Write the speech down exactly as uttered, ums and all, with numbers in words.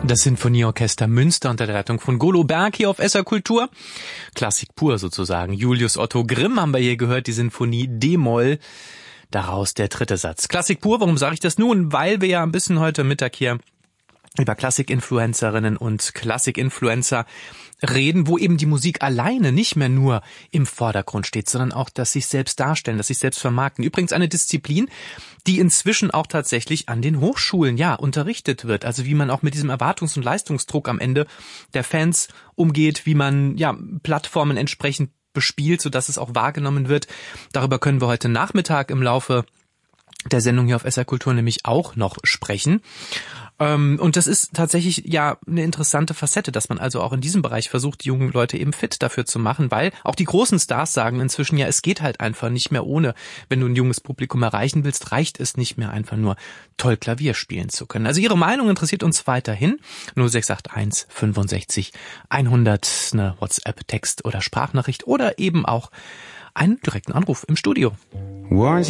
Das Sinfonieorchester Münster unter der Leitung von Golo Berg hier auf S R Kultur. Klassik pur sozusagen. Julius Otto Grimm haben wir hier gehört, die Sinfonie D-Moll. Daraus der dritte Satz. Klassik pur, warum sage ich das nun? Weil wir ja ein bisschen heute Mittag hier über Klassik-Influencerinnen und Klassik-Influencer reden, wo eben die Musik alleine nicht mehr nur im Vordergrund steht, sondern auch, dass sich selbst darstellen, dass sich selbst vermarkten. Übrigens eine Disziplin, die inzwischen auch tatsächlich an den Hochschulen, ja, unterrichtet wird. Also wie man auch mit diesem Erwartungs- und Leistungsdruck am Ende der Fans umgeht, wie man, ja, Plattformen entsprechend bespielt, sodass es auch wahrgenommen wird. Darüber können wir heute Nachmittag im Laufe der Sendung hier auf S R Kultur nämlich auch noch sprechen. Und das ist tatsächlich ja eine interessante Facette, dass man also auch in diesem Bereich versucht, die jungen Leute eben fit dafür zu machen, weil auch die großen Stars sagen inzwischen ja, es geht halt einfach nicht mehr ohne. Wenn du ein junges Publikum erreichen willst, reicht es nicht mehr einfach nur toll Klavier spielen zu können. Also Ihre Meinung interessiert uns weiterhin. null sechs acht eins fünfundsechzig hundert, eine WhatsApp-Text- oder Sprachnachricht oder eben auch einen direkten Anruf im Studio.